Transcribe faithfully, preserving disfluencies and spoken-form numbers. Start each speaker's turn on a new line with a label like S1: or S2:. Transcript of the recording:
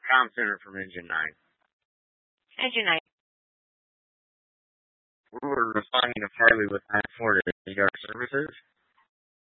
S1: comm center from Engine nine.
S2: Engine nine.
S1: We were responding to Farley with nine four to need our services.